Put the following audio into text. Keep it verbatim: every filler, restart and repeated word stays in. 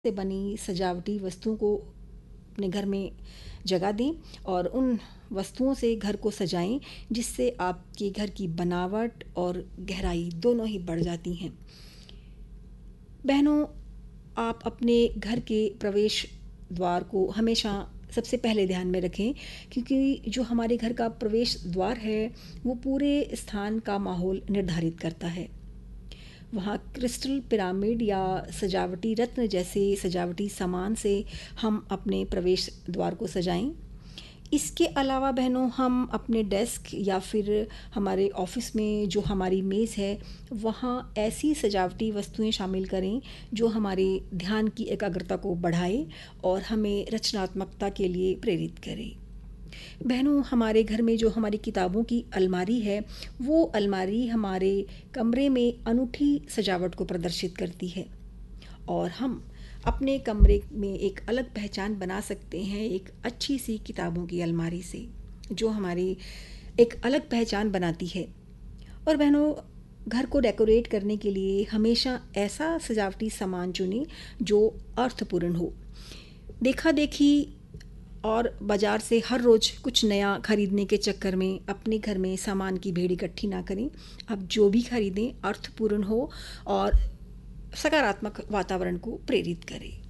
से बनी सजावटी वस्तुओं को अपने घर में जगह दें और उन वस्तुओं से घर को सजाएं, जिससे आपके घर की बनावट और गहराई दोनों ही बढ़ जाती हैं। बहनों, आप अपने घर के प्रवेश द्वार को हमेशा सबसे पहले ध्यान में रखें, क्योंकि जो हमारे घर का प्रवेश द्वार है वो पूरे स्थान का माहौल निर्धारित करता है। वहाँ क्रिस्टल पिरामिड या सजावटी रत्न जैसे सजावटी सामान से हम अपने प्रवेश द्वार को सजाएं। इसके अलावा बहनों, हम अपने डेस्क या फिर हमारे ऑफिस में जो हमारी मेज़ है वहाँ ऐसी सजावटी वस्तुएं शामिल करें जो हमारे ध्यान की एकाग्रता को बढ़ाए और हमें रचनात्मकता के लिए प्रेरित करे। बहनों, हमारे घर में जो हमारी किताबों की अलमारी है वो अलमारी हमारे कमरे में अनूठी सजावट को प्रदर्शित करती है और हम अपने कमरे में एक अलग पहचान बना सकते हैं एक अच्छी सी किताबों की अलमारी से, जो हमारी एक अलग पहचान बनाती है। और बहनों, घर को डेकोरेट करने के लिए हमेशा ऐसा सजावटी सामान चुनें जो अर्थपूर्ण हो। देखा देखी और बाज़ार से हर रोज़ कुछ नया खरीदने के चक्कर में अपने घर में सामान की भीड़ इकट्ठी ना करें। अब जो भी खरीदें अर्थपूर्ण हो और सकारात्मक वातावरण को प्रेरित करे।